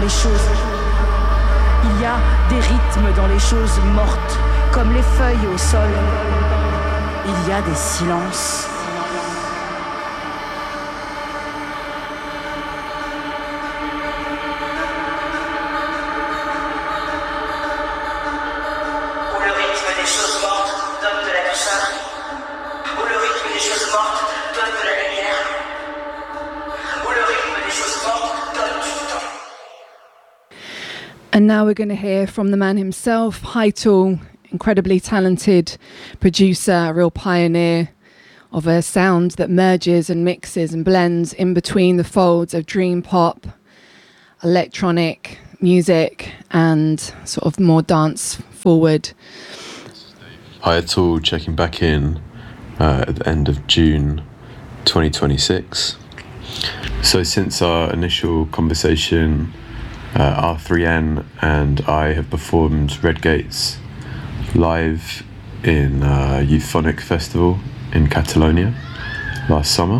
les choses. Il y a des rythmes dans les choses mortes, comme les feuilles au sol. Il y a des silences. Où le rythme des choses mortes donne de la douceur. Où le rythme des choses mortes donne de la lumière. Où le rythme des choses mortes donne du temps. And now we're going to hear from the man himself, Heitul, incredibly talented producer, a real pioneer of a sound that merges and mixes and blends in between the folds of dream pop, electronic music and sort of more dance forward. Heitul checking back in at the end of June 2026. So since our initial conversation, R3N and I have performed Red Gates live in Euphonic Festival in Catalonia last summer.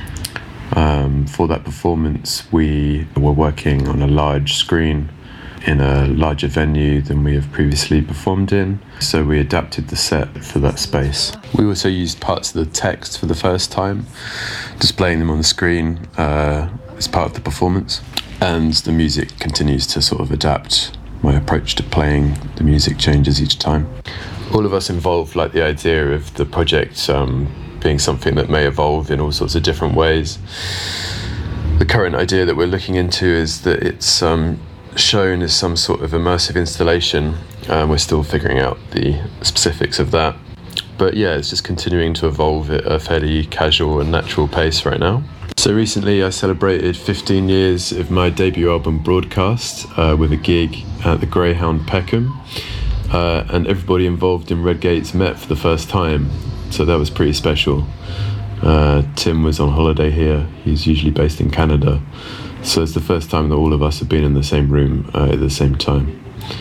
For that performance, we were working on a large screen in a larger venue than we have previously performed in, so we adapted the set for that space. We also used parts of the text for the first time, displaying them on the screen as part of the performance. And the music continues to sort of adapt. My approach to playing the music changes each time. All of us involved like the idea of the project being something that may evolve in all sorts of different ways. The current idea that we're looking into is that it's shown as some sort of immersive installation. We're still figuring out the specifics of that. But yeah, it's just continuing to evolve at a fairly casual and natural pace right now. So recently I celebrated 15 years of my debut album Broadcast with a gig at the Greyhound Peckham, and everybody involved in Red Gates met for the first time, so that was pretty special. Tim was on holiday here, he's usually based in Canada, so it's the first time that all of us have been in the same room at the same time.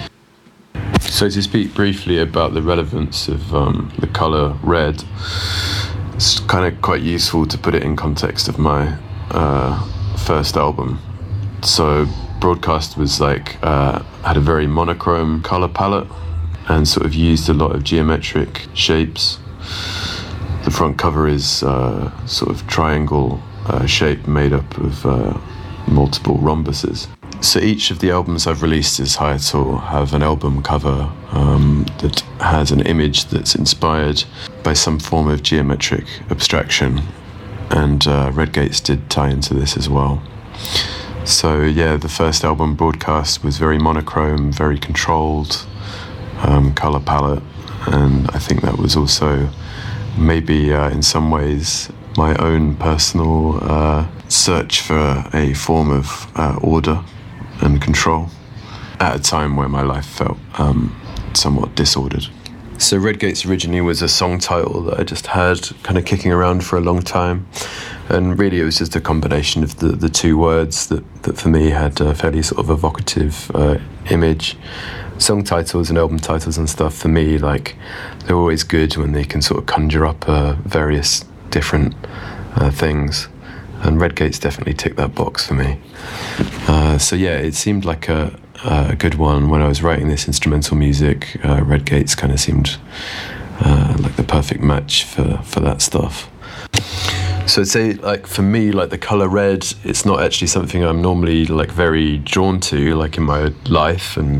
So to speak briefly about the relevance of the colour red, it's kind of quite useful to put it in context of my first album. So Broadcast was like, had a very monochrome colour palette and sort of used a lot of geometric shapes. The front cover is sort of triangle shape made up of multiple rhombuses. So each of the albums I've released as Heitul have an album cover that has an image that's inspired by some form of geometric abstraction, and Red Gates did tie into this as well. So yeah, the first album Broadcast was very monochrome, very controlled colour palette, and I think that was also maybe in some ways my own personal search for a form of order and control at a time where my life felt somewhat disordered. So Red Gates originally was a song title that I just had kind of kicking around for a long time, and really it was just a combination of the two words that for me had a fairly sort of evocative image. Song titles and album titles and stuff, for me, like, they're always good when they can sort of conjure up various different things, and Red Gates definitely ticked that box for me. So yeah, it seemed like a good one. When I was writing this instrumental music, Red Gates kind of seemed like the perfect match for that stuff. So I'd say, like, for me, like, the colour red, it's not actually something I'm normally, like, very drawn to, like, in my life and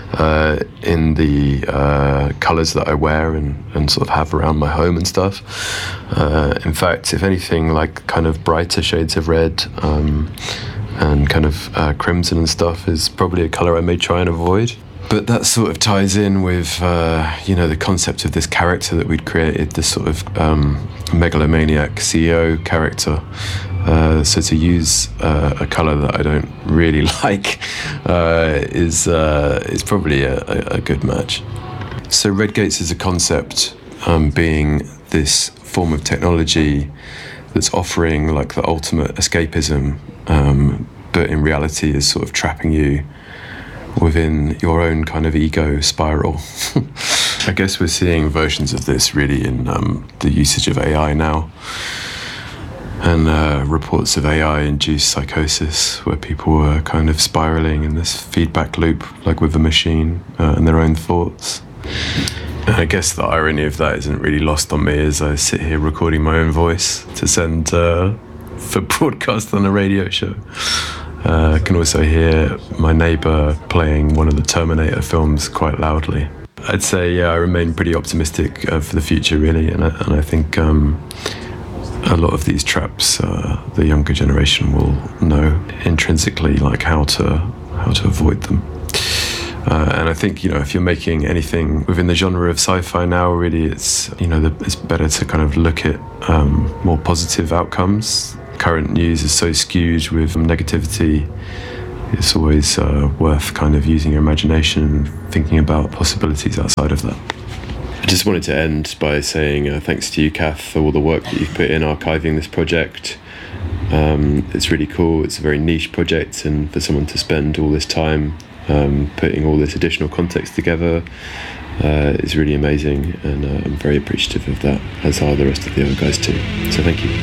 in the colours that I wear and sort of have around my home and stuff. In fact, if anything, like, kind of brighter shades of red and kind of crimson and stuff is probably a colour I may try and avoid. But that sort of ties in with, the concept of this character that we'd created, this sort of megalomaniac CEO character. So to use a colour that I don't really like is probably a good match. So Red Gates is a concept being this form of technology that's offering like the ultimate escapism, but in reality is sort of trapping you within your own kind of ego spiral. I guess we're seeing versions of this really in the usage of AI now. and reports of AI-induced psychosis, where people were kind of spiraling in this feedback loop, like with a machine, and their own thoughts. And I guess the irony of that isn't really lost on me as I sit here recording my own voice to send for broadcast on a radio show. I can also hear my neighbour playing one of the Terminator films quite loudly. I'd say, I remain pretty optimistic for the future, really, and I think a lot of these traps, the younger generation will know intrinsically, like how to avoid them. And I think, if you're making anything within the genre of sci-fi now, really, it's it's better to kind of look at more positive outcomes. Current news is so skewed with negativity. It's always worth kind of using your imagination and thinking about possibilities outside of that. I just wanted to end by saying thanks to you, Kath, for all the work that you've put in archiving this project. It's really cool. It's a very niche project, and for someone to spend all this time putting all this additional context together is really amazing, and I'm very appreciative of that, as are the rest of the other guys too. So thank you.